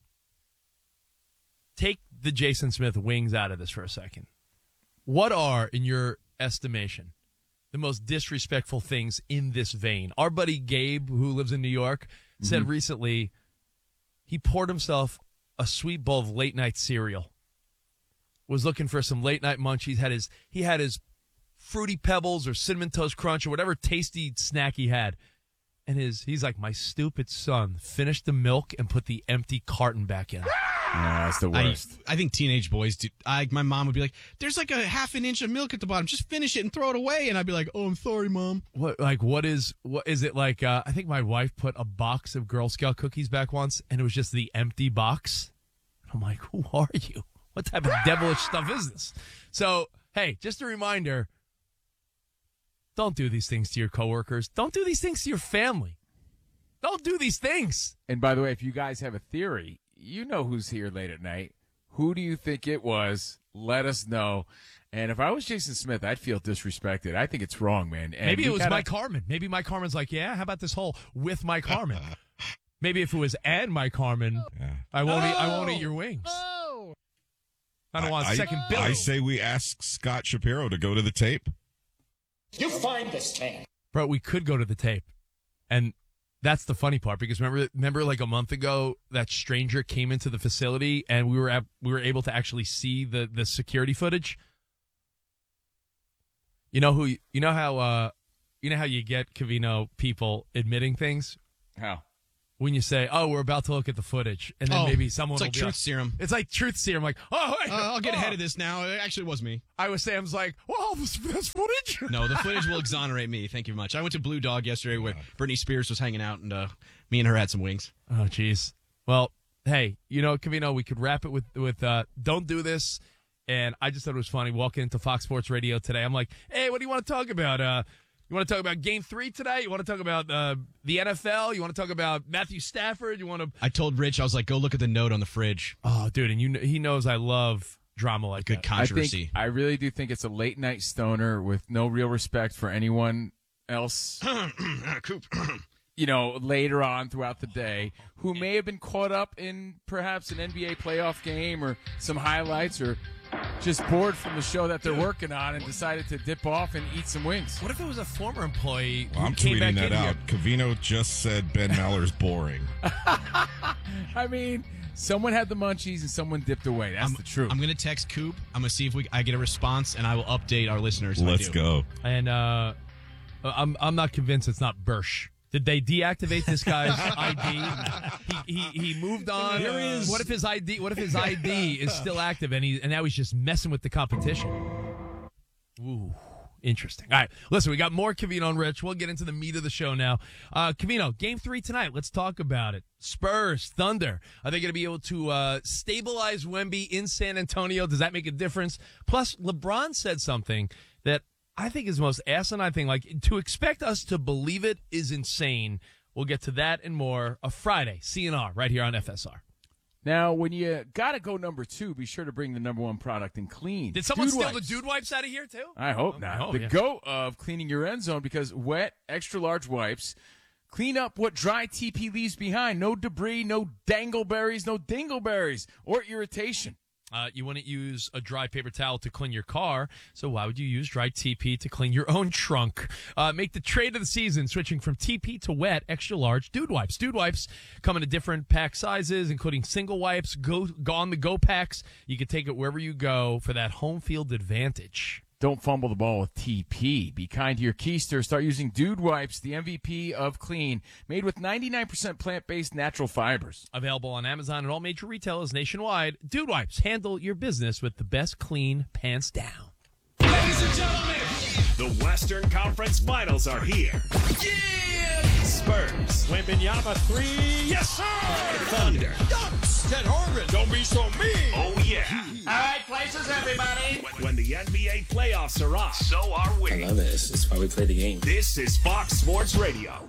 Take the Jason Smith wings out of this for a second. What are, in your estimation, the most disrespectful things in this vein? Our buddy Gabe, who lives in New York, said Mhm. recently he poured himself a sweet bowl of late night cereal. Was looking for some late night munchies. Had his he had his Fruity Pebbles or Cinnamon Toast Crunch or whatever tasty snack he had. And his he's like, my stupid son finished the milk and put the empty carton back in. No, that's the I, worst. I think teenage boys do. I, my mom would be like, "There's like a half an inch of milk at the bottom. Just finish it and throw it away." And I'd be like, "Oh, I'm sorry, mom." What like what is what is it like? Uh, I think my wife put a box of Girl Scout cookies back once, and it was just the empty box. I'm like, who are you? What type of devilish stuff is this? So hey, just a reminder, don't do these things to your coworkers. Don't do these things to your family. Don't do these things. And by the way, if you guys have a theory, you know who's here late at night. Who do you think it was? Let us know. And if I was Jason Smith, I'd feel disrespected. I think it's wrong, man. And Maybe it was gotta... Mike Harmon. Maybe Mike Harmon's like, yeah, how about this whole with Mike Harmon? Maybe if it was and Mike Harmon, I won't. Oh! Eat, I won't eat your wings. Oh! I don't want I, second I, bill. I say we ask Scott Shapiro to go to the tape. You find this tape. Bro, we could go to the tape. And that's the funny part, because remember remember like a month ago that stranger came into the facility and we were at, we were able to actually see the, the security footage. You know who you know how uh you know how you get Covino people admitting things? How? When you say, "Oh, we're about to look at the footage," and then oh, maybe someone it's will like be truth like, serum. It's like truth serum. Like, oh, wait, uh, I'll get oh. ahead of this now. It actually was me. I was Sam's like, well, this, this footage. No, the footage will exonerate me. Thank you very much. I went to Blue Dog yesterday where Britney Spears was hanging out, and uh, me and her had some wings. Oh, jeez. Well, hey, you know, Covino, we could wrap it with with uh, "Don't Do This." And I just thought it was funny walking into Fox Sports Radio today. I'm like, hey, what do you want to talk about? Uh, you want to talk about Game Three today? You want to talk about uh, the N F L? You want to talk about Matthew Stafford? You want to? I told Rich, I was like, go look at the note on the fridge. Oh, dude, and you know, he knows I love drama like good that. controversy. I, think, I really do think it's a late night stoner with no real respect for anyone else. Coop. You know, later on throughout the day, who may have been caught up in perhaps an N B A playoff game or some highlights, or just bored from the show that they're working on and decided to dip off and eat some wings. What if it was a former employee Well, who I'm came tweeting back that in out. here? Covino just said Ben Maller's boring. I mean, someone had the munchies and someone dipped away. That's I'm, the truth. I'm going to text Coop. I'm going to see if we I get a response, and I will update our listeners. if I Let's do. go. And uh, I'm I'm not convinced it's not Bursch. Did they deactivate this guy's I D? He, he he moved on. There is- What if his I D? What if his I D is still active and he and now he's just messing with the competition? Ooh, interesting. All right, listen, we got more Covino and Rich. We'll get into the meat of the show now. Uh, Covino, Game Three tonight. Let's talk about it. Spurs, Thunder. Are they going to be able to uh, stabilize Wemby in San Antonio? Does that make a difference? Plus, LeBron said something that I think is the most asinine thing. Like, to expect us to believe it is insane. We'll get to that and more a Friday, C N R, right here on F S R. Now, when you got to go number two, be sure to bring the number one product in clean. Did someone Dude steal wipes. the dude wipes out of here, too? I hope Oh, not. I hope, the yeah. go of cleaning your end zone, because wet, extra large wipes clean up what dry T P leaves behind. No debris, no dangleberries, no dingleberries, or irritation. Uh, you wouldn't use a dry paper towel to clean your car, so why would you use dry T P to clean your own trunk? Uh, make the trade of the season, switching from T P to wet, extra large Dude Wipes. Dude Wipes come in different pack sizes, including single wipes, go, go on the go packs. You can take it wherever you go for that home field advantage. Don't fumble the ball with T P. Be kind to your keister. Start using Dude Wipes, the M V P of clean, made with ninety-nine percent plant-based natural fibers. Available on Amazon and all major retailers nationwide. Dude Wipes, handle your business with the best clean, pants down. Ladies and gentlemen, the Western Conference Finals are here. Yeah! Spurs. Wembanyama three. Yes, sir. Thunder. Dunks. Ted Harmon. Don't be so mean. Oh, yeah. All right, places, everybody. When, when the N B A playoffs are on, so are we. I love it. It's, it's why we play the game. This is Fox Sports Radio.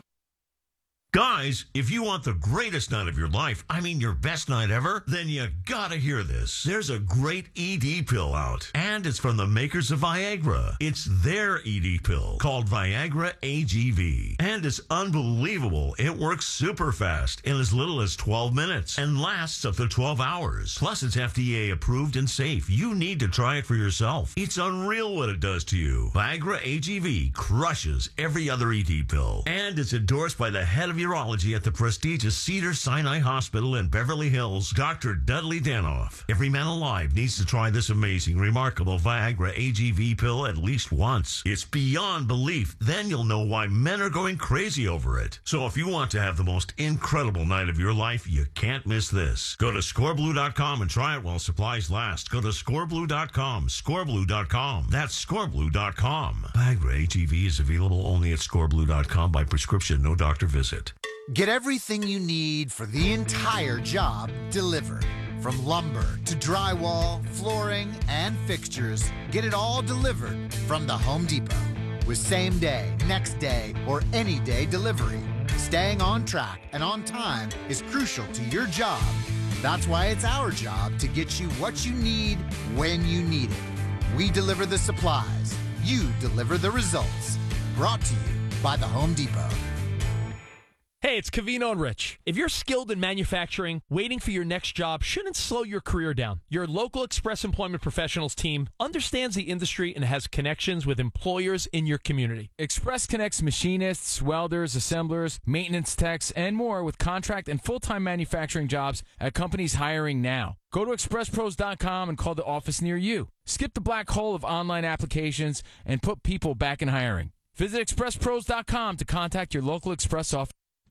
Guys, if you want the greatest night of your life, I mean your best night ever, then you gotta hear this. There's a great E D pill out, and it's from the makers of Viagra. It's their E D pill called Viagra A G V, and it's unbelievable. It works super fast in as little as twelve minutes and lasts up to twelve hours. Plus, it's F D A approved and safe. You need to try it for yourself. It's unreal what it does to you. Viagra A G V crushes every other E D pill, and it's endorsed by the head of your urology at the prestigious Cedars-Sinai Hospital in Beverly Hills, Doctor Dudley Danoff. Every man alive needs to try this amazing, remarkable Viagra A G V pill at least once. It's beyond belief. Then you'll know why men are going crazy over it. So if you want to have the most incredible night of your life, you can't miss this. Go to score blue dot com and try it while supplies last. Go to score blue dot com, score blue dot com. That's score blue dot com. Viagra A G V is available only at score blue dot com by prescription, no doctor visit. Get everything you need for the entire job delivered. From lumber to drywall, flooring, and fixtures, get it all delivered from the Home Depot. With same day, next day, or any day delivery, staying on track and on time is crucial to your job. That's why it's our job to get you what you need when you need it. We deliver the supplies. You deliver the results. Brought to you by the Home Depot. Hey, it's Covino and Rich. If you're skilled in manufacturing, waiting for your next job shouldn't slow your career down. Your local Express Employment Professionals team understands the industry and has connections with employers in your community. Express connects machinists, welders, assemblers, maintenance techs, and more with contract and full-time manufacturing jobs at companies hiring now. Go to express pros dot com and call the office near you. Skip the black hole of online applications and put people back in hiring. Visit express pros dot com to contact your local Express office.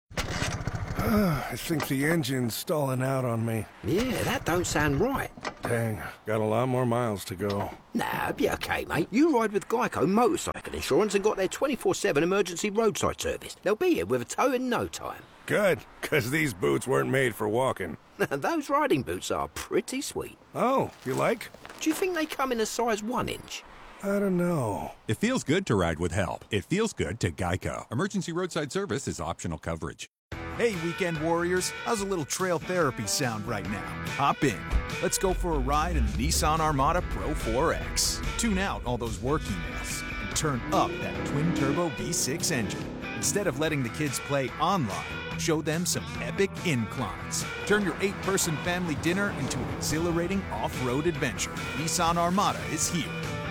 I think the engine's stalling out on me. Yeah, that don't sound right. Dang, got a lot more miles to go. Nah, be okay, mate. You ride with Geico Motorcycle Insurance and got their twenty-four seven emergency roadside service. They'll be here with a tow in no time. Good, because these boots weren't made for walking. Those riding boots are pretty sweet. Oh, you like? Do you think they come in a size one inch? I don't know. It feels good to ride with help. It feels good to Geico. Emergency roadside service is optional coverage. Hey, weekend warriors, how's a little trail therapy sound right now? Hop in. Let's go for a ride in the Nissan Armada Pro four X. Tune out all those work emails and turn up that twin-turbo V six engine. Instead of letting the kids play online, show them some epic inclines. Turn your eight-person family dinner into an exhilarating off-road adventure. Nissan Armada is here.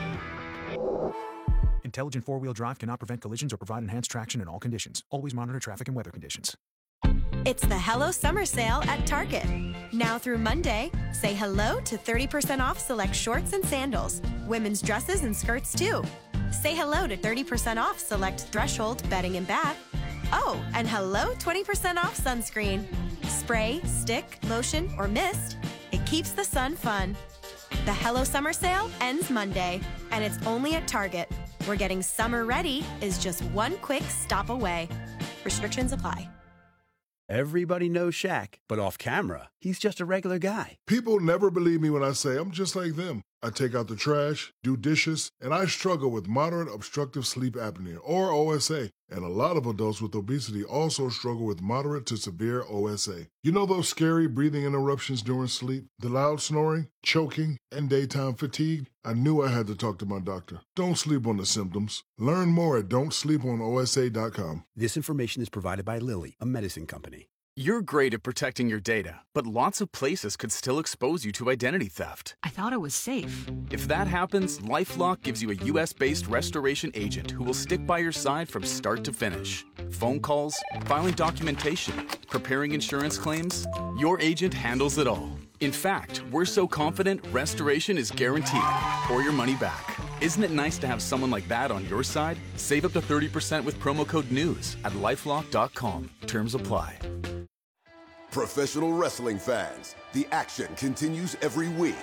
Intelligent four-wheel drive cannot prevent collisions or provide enhanced traction in all conditions. Always monitor traffic and weather conditions. It's the Hello Summer Sale at Target. Now through Monday, say hello to thirty percent off select shorts and sandals. Women's dresses and skirts too. Say hello to thirty percent off select Threshold bedding and bath. Oh, and hello twenty percent off sunscreen. Spray, stick, lotion, or mist. It keeps the sun fun. The Hello Summer Sale ends Monday, and it's only at Target, where getting summer ready is just one quick stop away. Restrictions apply. Everybody knows Shaq, but off camera, he's just a regular guy. People never believe me when I say I'm just like them. I take out the trash, do dishes, and I struggle with moderate obstructive sleep apnea, or O S A. And a lot of adults with obesity also struggle with moderate to severe O S A. You know those scary breathing interruptions during sleep, the loud snoring, choking, and daytime fatigue? I knew I had to talk to my doctor. Don't sleep on the symptoms. Learn more at don't sleep on O S A dot com. This information is provided by Lilly, a medicine company. You're great at protecting your data, but lots of places could still expose you to identity theft. I thought it was safe. If that happens, LifeLock gives you a U S-based restoration agent who will stick by your side from start to finish. Phone calls, filing documentation, preparing insurance claims, your agent handles it all. In fact, we're so confident restoration is guaranteed, or your money back. Isn't it nice to have someone like that on your side? Save up to thirty percent with promo code NEWS at lifelock dot com. Terms apply. Professional wrestling fans, the action continues every week.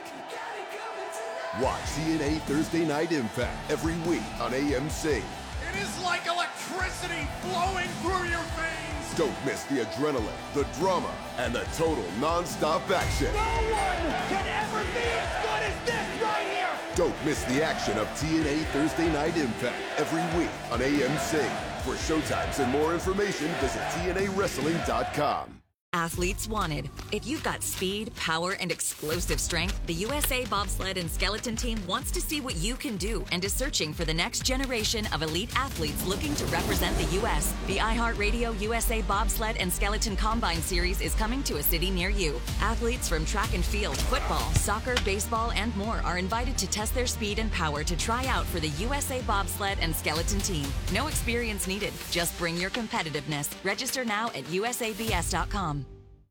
Watch T N A Thursday Night Impact every week on A M C. It is like electricity flowing through your veins. Don't miss the adrenaline, the drama, and the total non-stop action. No one can ever be as good as this right here. Don't miss the action of T N A Thursday Night Impact every week on A M C. For showtimes and more information, visit T N A wrestling dot com. Athletes wanted. If you've got speed, power, and explosive strength, the U S A Bobsled and Skeleton Team wants to see what you can do and is searching for the next generation of elite athletes looking to represent the U S. The iHeartRadio U S A Bobsled and Skeleton Combine Series is coming to a city near you. Athletes from track and field, football, soccer, baseball, and more are invited to test their speed and power to try out for the U S A Bobsled and Skeleton Team. No experience needed. Just bring your competitiveness. Register now at U S A B S dot com.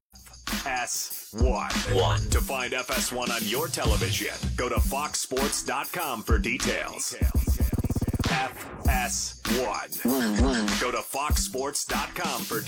S one. One. To find F S one on your television, go to fox sports dot com for details. F S one. Go to fox sports dot com for